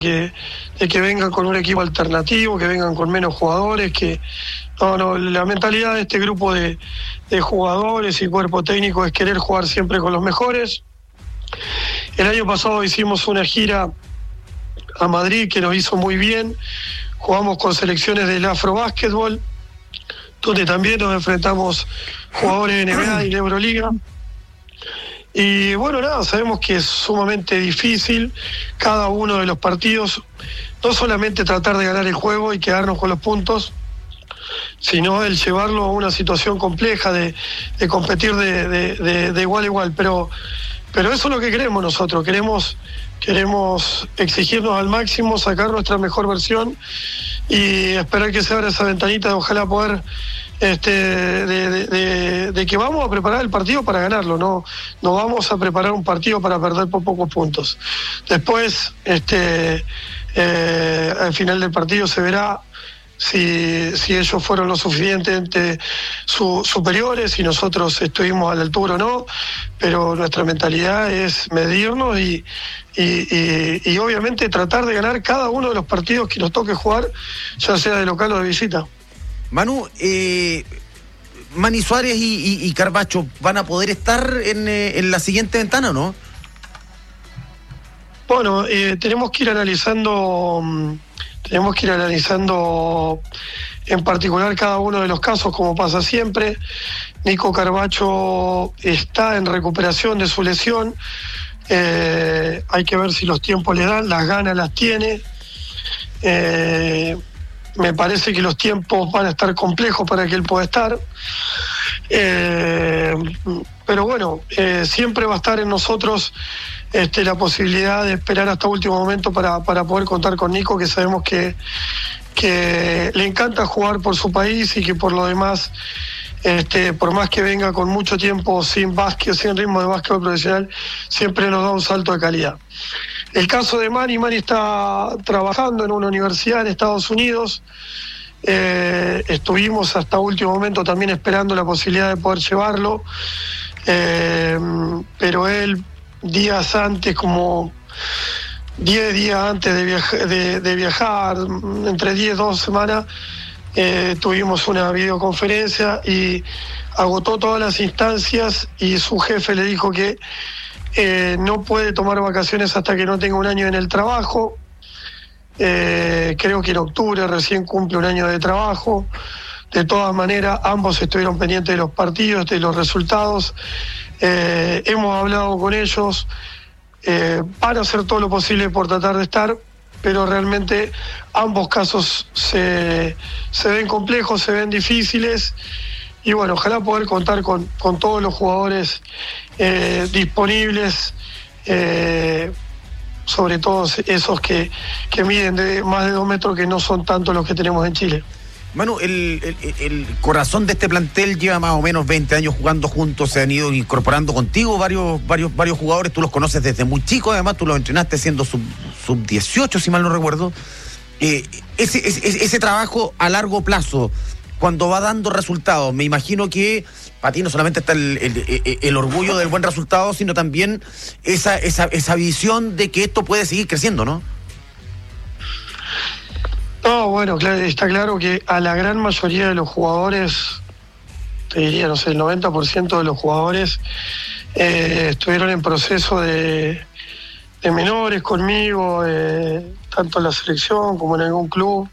de que vengan con un equipo alternativo, que vengan con menos jugadores, la mentalidad de este grupo de jugadores y cuerpo técnico es querer jugar siempre con los mejores. El año pasado hicimos una gira a Madrid que nos hizo muy bien, jugamos con selecciones del Afrobásquetbol, donde también nos enfrentamos jugadores de NBA y de Euroliga. Y bueno, nada, sabemos que es sumamente difícil cada uno de los partidos, no solamente tratar de ganar el juego y quedarnos con los puntos, sino el llevarlo a una situación compleja de competir de igual a igual. Pero eso es lo que queremos nosotros, queremos exigirnos al máximo, sacar nuestra mejor versión y esperar que se abra esa ventanita de ojalá poder de que vamos a preparar el partido para ganarlo, no vamos a preparar un partido para perder por pocos puntos. Después al final del partido se verá si ellos fueron lo suficientemente superiores, si nosotros estuvimos a la altura o no, pero nuestra mentalidad es medirnos y obviamente tratar de ganar cada uno de los partidos que nos toque jugar, ya sea de local o de visita. Manu, Manny Suárez y Carbacho van a poder estar en la siguiente ventana, ¿o no? Bueno, tenemos que ir analizando en particular cada uno de los casos, como pasa siempre. Nico Carbacho está en recuperación de su lesión. Hay que ver si los tiempos le dan, las ganas las tiene. Me parece que los tiempos van a estar complejos para que él pueda estar. Pero bueno, siempre va a estar en nosotros la posibilidad de esperar hasta último momento para poder contar con Nico, que sabemos que le encanta jugar por su país y que por lo demás, por más que venga con mucho tiempo sin ritmo de básquetbol profesional, siempre nos da un salto de calidad. El caso de Manny está trabajando en una universidad en Estados Unidos. Estuvimos hasta último momento también esperando la posibilidad de poder llevarlo, pero él días antes, como 10 días antes de viajar, entre 10 y 2 semanas, tuvimos una videoconferencia y agotó todas las instancias y su jefe le dijo que no puede tomar vacaciones hasta que no tenga un año en el trabajo. Creo que en octubre recién cumple un año de trabajo. De todas maneras, ambos estuvieron pendientes de los partidos, de los resultados. Hemos hablado con ellos, van a hacer todo lo posible por tratar de estar, pero realmente ambos casos se ven complejos, se ven difíciles. Y bueno, ojalá poder contar con todos los jugadores disponibles, sobre todo esos que miden de más de 2 metros, que no son tantos los que tenemos en Chile. Manu, el corazón de este plantel lleva más o menos 20 años jugando juntos, se han ido incorporando contigo varios jugadores, tú los conoces desde muy chico, además tú los entrenaste siendo sub 18, si mal no recuerdo. Ese trabajo a largo plazo, cuando va dando resultados, me imagino que para ti no solamente está el orgullo del buen resultado, sino también esa visión de que esto puede seguir creciendo, ¿no? No, bueno, está claro que a la gran mayoría de los jugadores, te diría, no sé, el 90% de los jugadores estuvieron en proceso de menores conmigo, tanto en la selección como en algún club.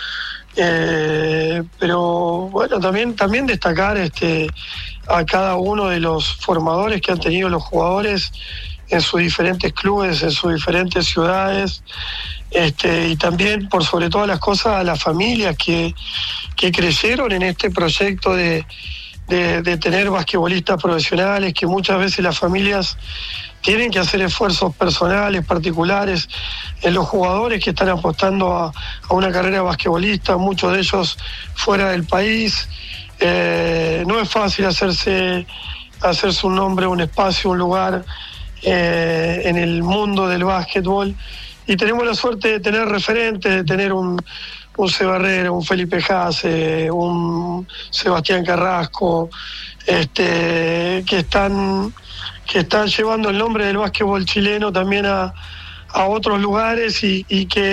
Pero bueno, también destacar a cada uno de los formadores que han tenido los jugadores en sus diferentes clubes, en sus diferentes ciudades, y también, por sobre todas las cosas, a las familias que creyeron en este proyecto de tener basquetbolistas profesionales, que muchas veces las familias tienen que hacer esfuerzos personales, particulares, en los jugadores que están apostando a una carrera de basquetbolista, muchos de ellos fuera del país. No es fácil hacerse un nombre, un espacio, un lugar en el mundo del básquetbol, y tenemos la suerte de tener referentes, de tener un Cebarrera, un Felipe Jase, un Sebastián Carrasco, que están llevando el nombre del básquetbol chileno también a a otros lugares y que